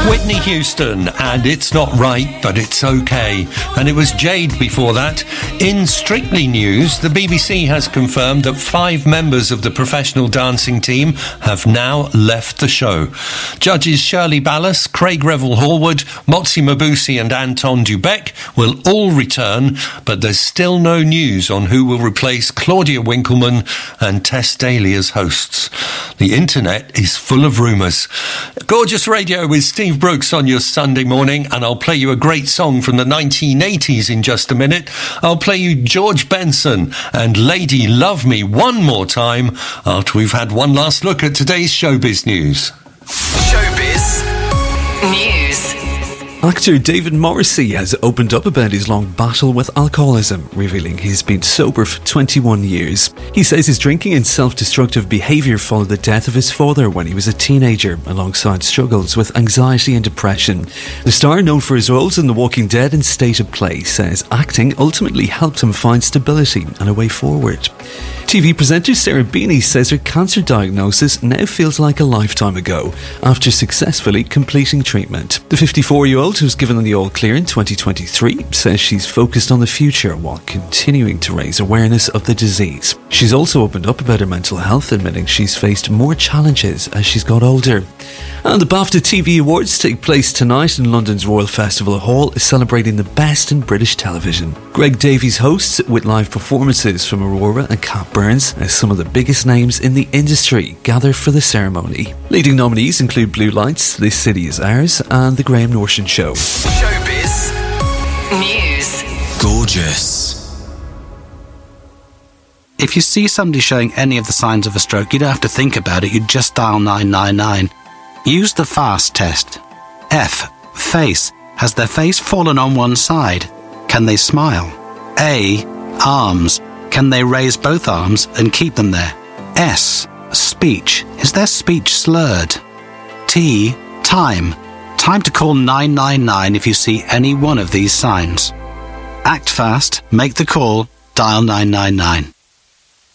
Whitney Houston, and It's Not Right, But It's Okay. And it was Jade before that. In Strictly News, the BBC has confirmed that 5 members of the professional dancing team have now left the show. Judges Shirley Ballas, Craig Revel-Horwood, Motsi Mabuse and Anton Dubek will all return, but there's still no news on who will replace Claudia Winkleman and Tess Daly as hosts. The internet is full of rumours. Gorgeous Radio with Steve Brooks on your Sunday morning, and I'll play you a great song from the 1980s in just a minute. I'll play you George Benson and Lady Love Me one more time after we've had one last look at today's showbiz news. Showbiz News. Actor David Morrissey has opened up about his long battle with alcoholism, revealing he's been sober for 21 years. He says his drinking and self-destructive behaviour followed the death of his father when he was a teenager, alongside struggles with anxiety and depression. The star, known for his roles in The Walking Dead and State of Play, says acting ultimately helped him find stability and a way forward. TV presenter Sarah Beeny says her cancer diagnosis now feels like a lifetime ago after successfully completing treatment. The 54-year-old, who was given the all-clear in 2023, says she's focused on the future while continuing to raise awareness of the disease. She's also opened up about her mental health, admitting she's faced more challenges as she's got older. And the BAFTA TV Awards take place tonight in London's Royal Festival Hall, celebrating the best in British television. Greg Davies hosts, with live performances from Aurora and Kat Burns, as some of the biggest names in the industry gather for the ceremony. Leading nominees include Blue Lights, This City Is Ours, and The Graham Norton Show. Showbiz News. Gorgeous. If you see somebody showing any of the signs of a stroke, you don't have to think about it, you just dial 999. Use the FAST test. F. Face. Has their face fallen on one side? Can they smile? A. Arms. Can they raise both arms and keep them there? S. Speech. Is their speech slurred? T. Time. Time to call 999 if you see any one of these signs. Act fast, make the call, dial 999.